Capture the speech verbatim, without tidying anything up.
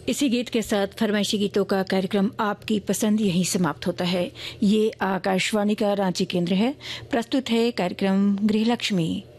इसी गीत के साथ फरमाइशी गीतों का कार्यक्रम आपकी पसंद यहीं समाप्त होता है। ये आकाशवाणी का रांची केंद्र है। प्रस्तुत है कार्यक्रम गृहलक्ष्मी।